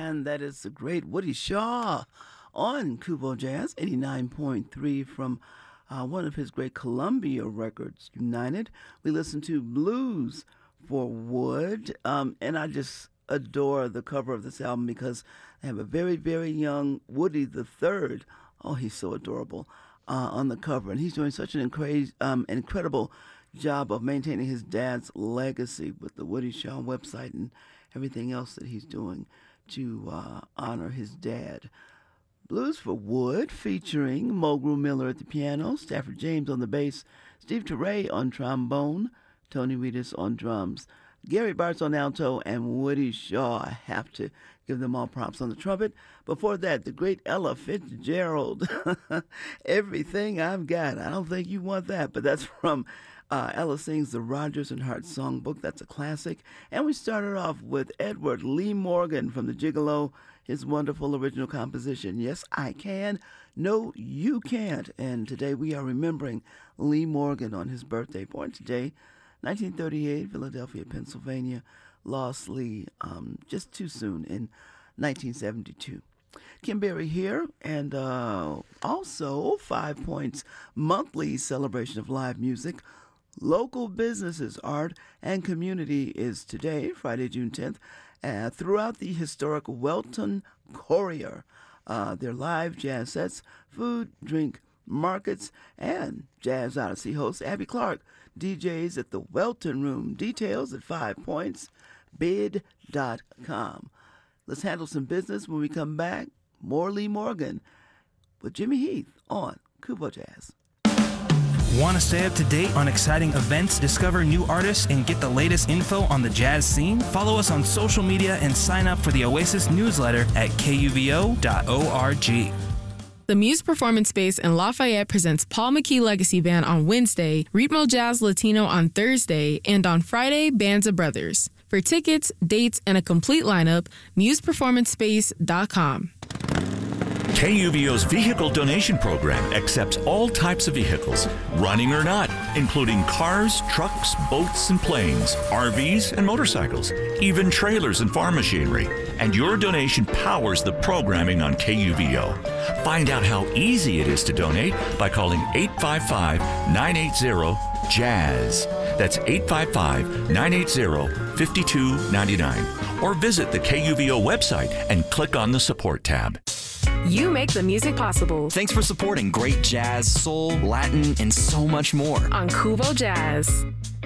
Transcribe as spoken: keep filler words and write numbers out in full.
And that is the great Woody Shaw on Kubo Jazz, eighty-nine point three from uh, one of his great Columbia records, United. We listened to Blues for Wood, um, and I just adore the cover of this album because they have a very, very young Woody the Third. Oh, he's so adorable uh, on the cover, and he's doing such an incre- um, incredible job of maintaining his dad's legacy with the Woody Shaw website and everything else that he's doing to uh, honor his dad. Blues for Wood, featuring Mulgrew Miller at the piano, Stafford James on the bass, Steve Turre on trombone, Tony Reedus on drums, Gary Bartz on alto, and Woody Shaw. I have to give them all props on the trumpet. Before that, the great Ella Fitzgerald, Everything I've Got. I don't think you want that, but that's from uh, Ella Sings the Rodgers and Hart Songbook. That's a classic. And we started off with Edward Lee Morgan from the Gigolo, his wonderful original composition, Yes, I Can, No, You Can't. And today we are remembering Lee Morgan on his birthday. Born today, nineteen thirty-eight, Philadelphia, Pennsylvania. Lost Lee um, just too soon in nineteen seventy-two. Kim Berry here, and uh, also Five Points monthly celebration of live music. Local businesses, art, and community is today, Friday, June tenth, uh, throughout the historic Welton Courier. Uh, their live jazz sets, food, drink, markets, and Jazz Odyssey host Abby Clark D Js at the Welton Room. Details at five points bid dot com. Let's handle some business when we come back. More Lee Morgan with Jimmy Heath on Kubo Jazz. Want to stay up to date on exciting events, discover new artists, and get the latest info on the jazz scene? Follow us on social media and sign up for the Oasis newsletter at K U V O dot org. The Muse Performance Space in Lafayette presents Paul McKee Legacy Band on Wednesday, Ritmo Jazz Latino on Thursday, and on Friday, Bands of Brothers. For tickets, dates, and a complete lineup, muse performance space dot com. K U V O's vehicle donation program accepts all types of vehicles, running or not, including cars, trucks, boats, and planes, R Vs, and motorcycles, even trailers and farm machinery. And your donation powers the programming on K U V O. Find out how easy it is to donate by calling eight five five, nine eight zero, jazz. That's eight five five, nine eight zero, five two nine nine. Or visit the K U V O website and click on the support tab. You make the music possible. Thanks for supporting great jazz, soul, Latin, and so much more on Kubo Jazz.